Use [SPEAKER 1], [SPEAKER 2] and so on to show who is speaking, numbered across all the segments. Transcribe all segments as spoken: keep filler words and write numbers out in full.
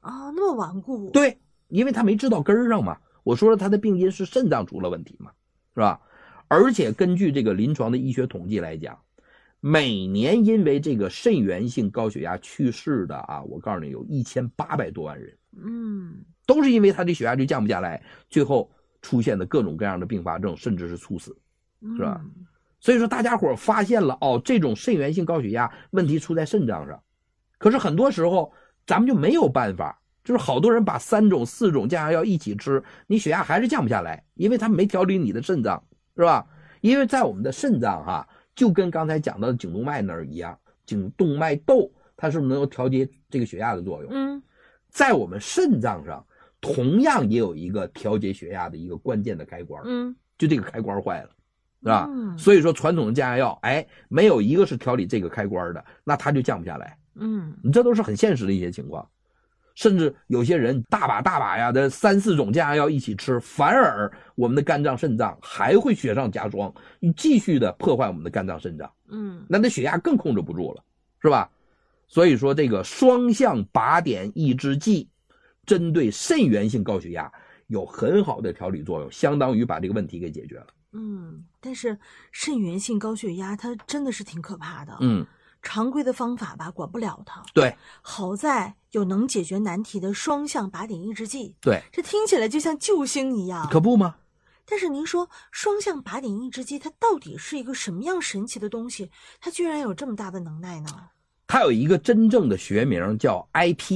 [SPEAKER 1] 啊，那么顽固。
[SPEAKER 2] 对，因为他没治到根儿上嘛。我说了，他的病因是肾脏出了问题嘛，是吧？而且根据这个临床的医学统计来讲，每年因为这个肾源性高血压去世的啊，我告诉你有一千八百多万人，
[SPEAKER 1] 嗯，
[SPEAKER 2] 都是因为他这血压就降不下来，最后出现的各种各样的并发症，甚至是猝死，是吧？嗯、所以说大家伙发现了哦，这种肾源性高血压问题出在肾脏上，可是很多时候咱们就没有办法。就是好多人把三种四种降压药一起吃，你血压还是降不下来，因为它没调理你的肾脏，是吧？因为在我们的肾脏哈，就跟刚才讲到的颈动脉那儿一样，颈动脉窦它是不是能够调节这个血压的作用？
[SPEAKER 1] 嗯，
[SPEAKER 2] 在我们肾脏上同样也有一个调节血压的一个关键的开关，
[SPEAKER 1] 嗯，
[SPEAKER 2] 就这个开关坏了，是吧？
[SPEAKER 1] 嗯，
[SPEAKER 2] 所以说传统的降压药，哎，没有一个是调理这个开关的，那它就降不下来。
[SPEAKER 1] 嗯，
[SPEAKER 2] 你这都是很现实的一些情况。甚至有些人大把大把呀的三四种降压药一起吃，反而我们的肝脏肾脏还会雪上加霜，继续的破坏我们的肝脏肾脏。
[SPEAKER 1] 嗯，
[SPEAKER 2] 那那血压更控制不住了，是吧？所以说这个双向靶点抑制剂针对肾源性高血压有很好的调理作用，相当于把这个问题给解决了。
[SPEAKER 1] 嗯，但是肾源性高血压它真的是挺可怕的。
[SPEAKER 2] 嗯，
[SPEAKER 1] 常规的方法吧管不了它。
[SPEAKER 2] 对，
[SPEAKER 1] 好在有能解决难题的双向靶点抑制剂。
[SPEAKER 2] 对，
[SPEAKER 1] 这听起来就像救星一样。
[SPEAKER 2] 可不吗？
[SPEAKER 1] 但是您说双向靶点抑制剂它到底是一个什么样神奇的东西？它居然有这么大的能耐呢？
[SPEAKER 2] 它有一个真正的学名叫 I P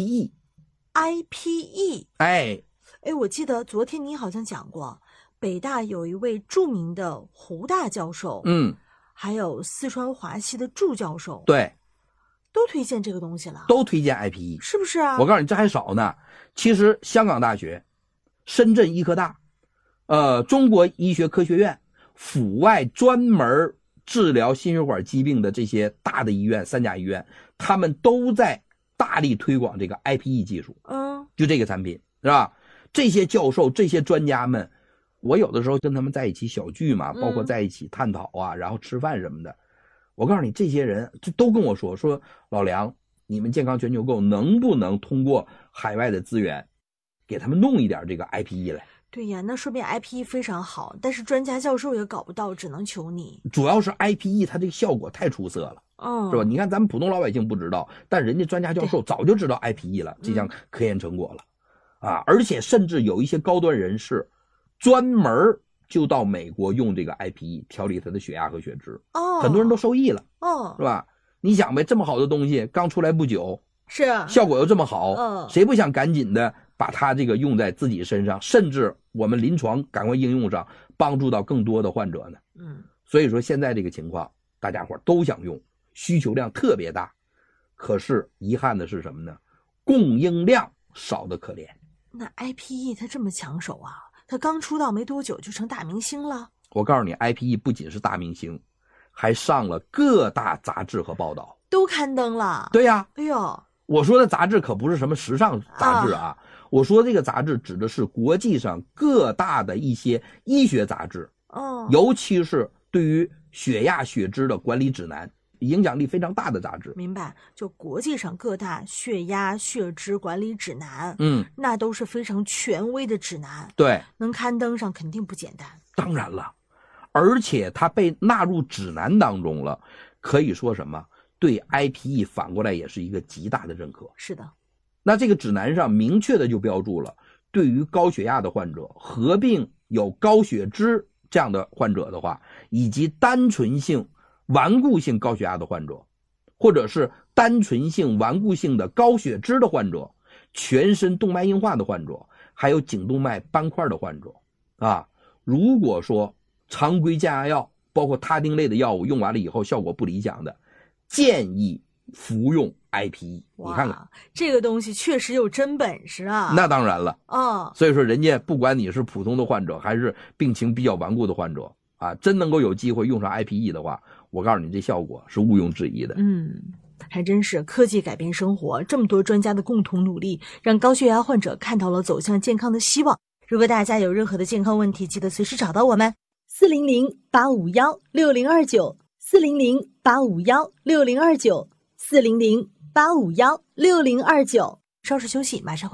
[SPEAKER 2] E。I
[SPEAKER 1] P E。
[SPEAKER 2] 哎
[SPEAKER 1] 哎，我记得昨天你好像讲过，北大有一位著名的胡大教授，
[SPEAKER 2] 嗯，
[SPEAKER 1] 还有四川华西的祝教授，
[SPEAKER 2] 对，
[SPEAKER 1] 都推荐这个东西了，
[SPEAKER 2] 都推荐 I P E，
[SPEAKER 1] 是不是啊？
[SPEAKER 2] 我告诉你，这还少呢。其实香港大学、深圳医科大、呃中国医学科学院、阜外专门治疗心血管疾病的这些大的医院，三甲医院，他们都在大力推广这个 I P E 技术。
[SPEAKER 1] 嗯，
[SPEAKER 2] 就这个产品，是吧？这些教授、这些专家们，我有的时候跟他们在一起小聚嘛，包括在一起探讨啊，嗯、然后吃饭什么的。我告诉你，这些人就都跟我说说，老梁，你们健康全球购能不能通过海外的资源，给他们弄一点这个 I P E 来？
[SPEAKER 1] 对呀，那说明 I P E 非常好，但是专家教授也搞不到，只能求你。
[SPEAKER 2] 主要是 I P E 它这个效果太出色了，
[SPEAKER 1] 嗯，
[SPEAKER 2] 是吧？你看咱们普通老百姓不知道，但人家专家教授早就知道 I P E 了，这项科研成果了。嗯、啊，而且甚至有一些高端人士专门就到美国用这个 I P E 调理他的血压和血脂，
[SPEAKER 1] 哦，
[SPEAKER 2] 很多人都受益了，
[SPEAKER 1] 哦，
[SPEAKER 2] 是吧？你想呗，这么好的东西刚出来不久，
[SPEAKER 1] 是
[SPEAKER 2] 效果又这么好，
[SPEAKER 1] 嗯，
[SPEAKER 2] 谁不想赶紧的把它这个用在自己身上，甚至我们临床赶快应用上，帮助到更多的患者呢？
[SPEAKER 1] 嗯，
[SPEAKER 2] 所以说现在这个情况，大家伙都想用，需求量特别大，可是遗憾的是什么呢？供应量少得可怜。
[SPEAKER 1] 那 I P E 它这么抢手啊？他刚出道没多久就成大明星了。
[SPEAKER 2] 我告诉你 I P E 不仅是大明星，还上了各大杂志和报道，
[SPEAKER 1] 都刊登了。
[SPEAKER 2] 对呀，
[SPEAKER 1] 哎呦，
[SPEAKER 2] 我说的杂志可不是什么时尚杂志啊，啊我说这个杂志指的是国际上各大的一些医学杂志，
[SPEAKER 1] 哦，
[SPEAKER 2] 尤其是对于血压血脂的管理指南，影响力非常大的杂志。
[SPEAKER 1] 明白，就国际上各大血压血脂管理指南，
[SPEAKER 2] 嗯，
[SPEAKER 1] 那都是非常权威的指南，
[SPEAKER 2] 对，
[SPEAKER 1] 能刊登上肯定不简单。
[SPEAKER 2] 当然了，而且它被纳入指南当中了，可以说什么对 I P E 反过来也是一个极大的认可。
[SPEAKER 1] 是的，
[SPEAKER 2] 那这个指南上明确的就标注了，对于高血压的患者，合并有高血脂这样的患者的话，以及单纯性顽固性高血压的患者，或者是单纯性顽固性的高血脂的患者，全身动脉硬化的患者，还有颈动脉斑块的患者啊，如果说常规降压药包括他汀类的药物用完了以后效果不理想的，建议服用 I P E。 你看看
[SPEAKER 1] 这个东西确实有真本事啊。
[SPEAKER 2] 那当然了，
[SPEAKER 1] 哦，
[SPEAKER 2] 所以说人家不管你是普通的患者还是病情比较顽固的患者啊，真能够有机会用上 I P E 的话，我告诉你这效果是毋庸置疑的。
[SPEAKER 1] 嗯，还真是科技改变生活，这么多专家的共同努力，让高血压患者看到了走向健康的希望。如果大家有任何的健康问题，记得随时找到我们四零零八五幺六零二九 四零零八五幺六零二九 四零零八五幺六零二九。稍事休息，马上回